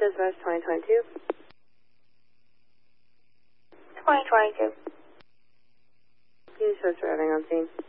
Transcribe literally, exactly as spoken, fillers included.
Dispatch twenty twenty-two. twenty twenty-two. Use first arriving on scene.